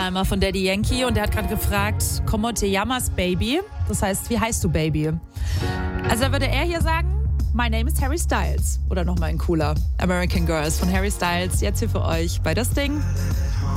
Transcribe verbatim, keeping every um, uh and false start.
einmal von Daddy Yankee und der hat gerade gefragt, ¿Cómo te llamas, Baby? Das heißt, wie heißt du, Baby? Also da würde er hier sagen, My name is Harry Styles. Oder nochmal ein cooler American Girls von Harry Styles. Jetzt hier für euch bei Das Ding.